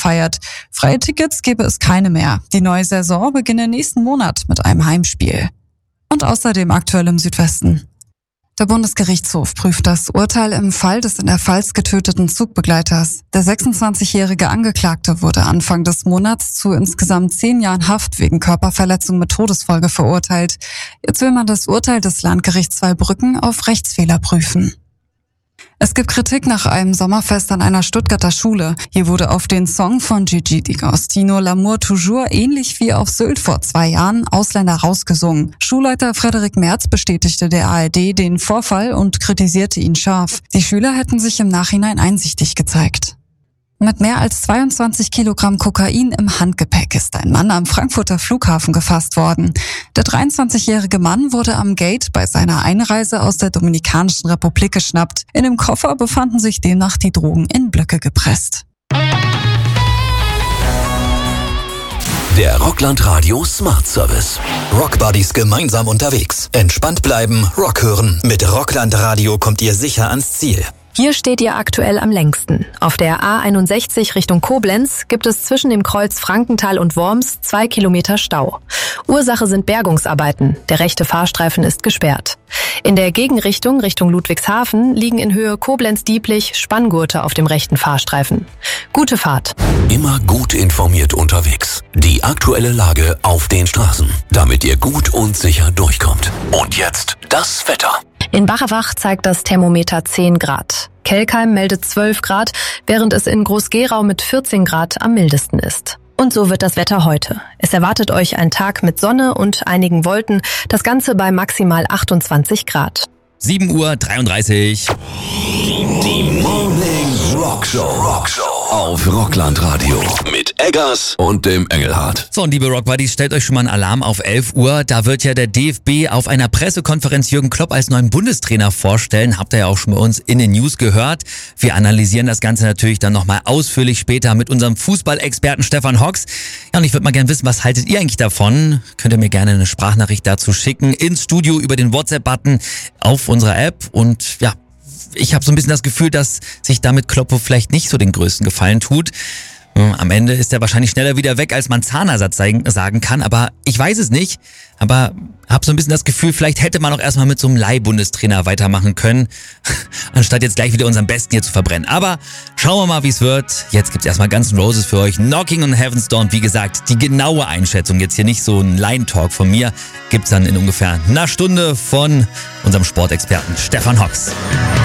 gefeiert. Freie Tickets gäbe es keine mehr. Die neue Saison beginne nächsten Monat mit einem Heimspiel. Und außerdem aktuell im Südwesten. Der Bundesgerichtshof prüft das Urteil im Fall des in der Pfalz getöteten Zugbegleiters. Der 26-jährige Angeklagte wurde Anfang des Monats zu insgesamt 10 Jahren Haft wegen Körperverletzung mit Todesfolge verurteilt. Jetzt will man das Urteil des Landgerichts Zweibrücken auf Rechtsfehler prüfen. Es gibt Kritik nach einem Sommerfest an einer Stuttgarter Schule. Hier wurde auf den Song von Gigi D'Agostino L'amour toujours ähnlich wie auf Sylt vor 2 Jahren Ausländer rausgesungen. Schulleiter Frederik Merz bestätigte der ARD den Vorfall und kritisierte ihn scharf. Die Schüler hätten sich im Nachhinein einsichtig gezeigt. Mit mehr als 22 Kilogramm Kokain im Handgepäck ist ein Mann am Frankfurter Flughafen gefasst worden. Der 23-jährige Mann wurde am Gate bei seiner Einreise aus der Dominikanischen Republik geschnappt. In dem Koffer befanden sich demnach die Drogen in Blöcke gepresst. Der Rockland Radio Smart Service. Rock Buddies gemeinsam unterwegs. Entspannt bleiben, Rock hören. Mit Rockland Radio kommt ihr sicher ans Ziel. Hier steht ihr aktuell am längsten. Auf der A61 Richtung Koblenz gibt es zwischen dem Kreuz Frankenthal und Worms 2 Kilometer Stau. Ursache sind Bergungsarbeiten. Der rechte Fahrstreifen ist gesperrt. In der Gegenrichtung Richtung Ludwigshafen liegen in Höhe Koblenz-Dieblich Spanngurte auf dem rechten Fahrstreifen. Gute Fahrt. Immer gut informiert unterwegs. Die aktuelle Lage auf den Straßen, damit ihr gut und sicher durchkommt. Und jetzt das Wetter. In Bachavach zeigt das Thermometer 10 Grad. Kelkheim meldet 12 Grad, während es in Groß-Gerau mit 14 Grad am mildesten ist. Und so wird das Wetter heute. Es erwartet euch ein Tag mit Sonne und einigen Wolken, das Ganze bei maximal 28 Grad. 7:33 Uhr. Die Morning Rockshow auf Rockland Radio mit Eggers und dem Engelhardt. So, und liebe Rockbuddies, stellt euch schon mal einen Alarm auf 11 Uhr. Da wird ja der DFB auf einer Pressekonferenz Jürgen Klopp als neuen Bundestrainer vorstellen. Habt ihr ja auch schon bei uns in den News gehört. Wir analysieren das Ganze natürlich dann nochmal ausführlich später mit unserem Fußballexperten Stefan Hocks. Ja, und ich würde mal gerne wissen, was haltet ihr eigentlich davon? Könnt ihr mir gerne eine Sprachnachricht dazu schicken ins Studio über den WhatsApp-Button auf unserer App. Und ja, ich habe so ein bisschen das Gefühl, dass sich damit Kloppo vielleicht nicht so den größten Gefallen tut. Am Ende ist er wahrscheinlich schneller wieder weg, als man Zahnersatz sagen kann. Aber ich weiß es nicht. Aber habe so ein bisschen das Gefühl, vielleicht hätte man auch erstmal mit so einem Leih-Bundestrainer weitermachen können, anstatt jetzt gleich wieder unseren Besten hier zu verbrennen. Aber schauen wir mal, wie es wird. Jetzt gibt's erstmal Guns N' Roses für euch. Knocking on Heaven's Door. Und wie gesagt, die genaue Einschätzung, jetzt hier nicht so ein Line-Talk von mir, gibt's dann in ungefähr einer Stunde von unserem Sportexperten Stefan Hocks.